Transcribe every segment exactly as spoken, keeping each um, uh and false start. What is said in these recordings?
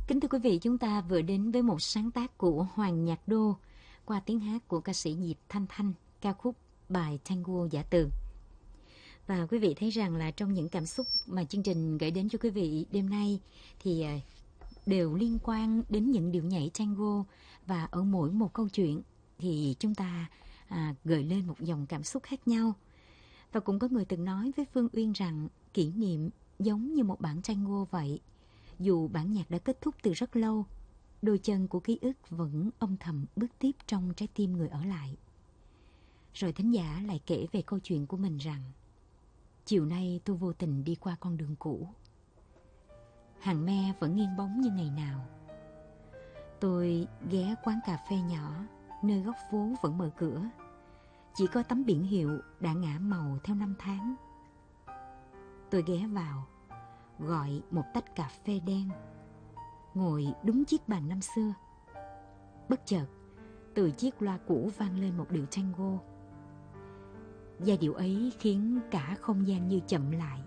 Kính thưa quý vị, chúng ta vừa đến với một sáng tác của Hoàng Nhạc Đô qua tiếng hát của ca sĩ Diệp Thanh Thanh, ca khúc bài Tango Giả Từ. Và quý vị thấy rằng là trong những cảm xúc mà chương trình gửi đến cho quý vị đêm nay thì đều liên quan đến những điệu nhảy tango, và ở mỗi một câu chuyện thì chúng ta à, gợi lên một dòng cảm xúc khác nhau. Và cũng có người từng nói với Phương Uyên rằng kỷ niệm giống như một bản tango vậy. Dù bản nhạc đã kết thúc từ rất lâu, đôi chân của ký ức vẫn âm thầm bước tiếp trong trái tim người ở lại. Rồi thính giả lại kể về câu chuyện của mình rằng chiều nay tôi vô tình đi qua con đường cũ. Hàng me vẫn nghiêng bóng như ngày nào. Tôi ghé quán cà phê nhỏ, nơi góc phố vẫn mở cửa. Chỉ có tấm biển hiệu đã ngả màu theo năm tháng. Tôi ghé vào, gọi một tách cà phê đen, ngồi đúng chiếc bàn năm xưa. Bất chợt, từ chiếc loa cũ vang lên một điệu tango. Giai điệu ấy khiến cả không gian như chậm lại.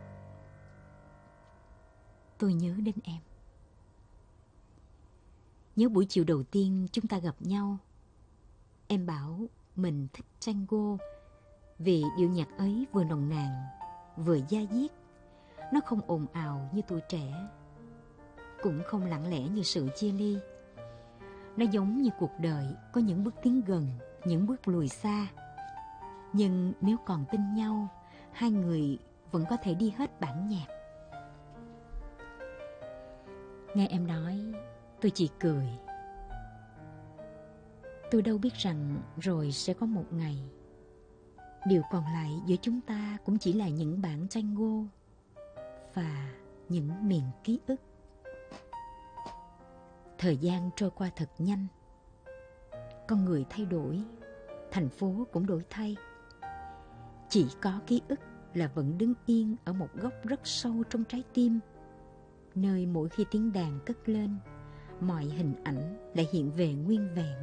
Tôi nhớ đến em. Nhớ buổi chiều đầu tiên chúng ta gặp nhau. Em bảo mình thích tango vì điệu nhạc ấy vừa nồng nàn, vừa da diết. Nó không ồn ào như tuổi trẻ, cũng không lặng lẽ như sự chia ly. Nó giống như cuộc đời, có những bước tiến gần, những bước lùi xa. Nhưng nếu còn tin nhau, hai người vẫn có thể đi hết bản nhạc. Nghe em nói, tôi chỉ cười. Tôi đâu biết rằng rồi sẽ có một ngày, điều còn lại giữa chúng ta cũng chỉ là những bản tango và những miền ký ức. Thời gian trôi qua thật nhanh. Con người thay đổi, thành phố cũng đổi thay. Chỉ có ký ức là vẫn đứng yên ở một góc rất sâu trong trái tim, nơi mỗi khi tiếng đàn cất lên, mọi hình ảnh lại hiện về nguyên vẹn.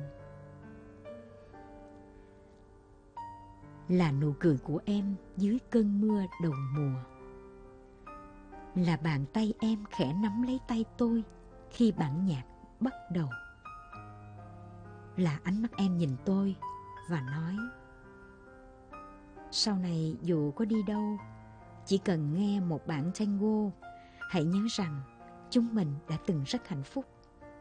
Là nụ cười của em dưới cơn mưa đầu mùa. Là bàn tay em khẽ nắm lấy tay tôi khi bản nhạc bắt đầu. Là ánh mắt em nhìn tôi và nói: sau này dù có đi đâu, chỉ cần nghe một bản tango, hãy nhớ rằng chúng mình đã từng rất hạnh phúc.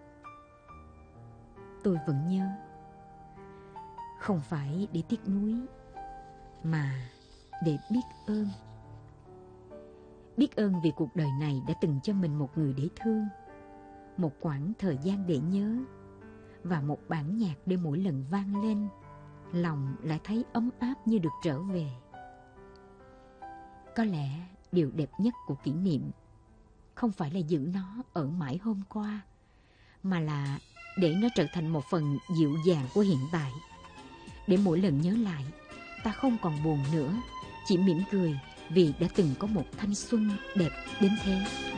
Tôi vẫn nhớ. Không phải để tiếc nuối, mà để biết ơn. Biết ơn vì cuộc đời này đã từng cho mình một người để thương, một quãng thời gian để nhớ, và một bản nhạc để mỗi lần vang lên, lòng lại thấy ấm áp như được trở về. Có lẽ điều đẹp nhất của kỷ niệm không phải là giữ nó ở mãi hôm qua, mà là để nó trở thành một phần dịu dàng của hiện tại. Để mỗi lần nhớ lại, ta không còn buồn nữa, chỉ mỉm cười vì đã từng có một thanh xuân đẹp đến thế.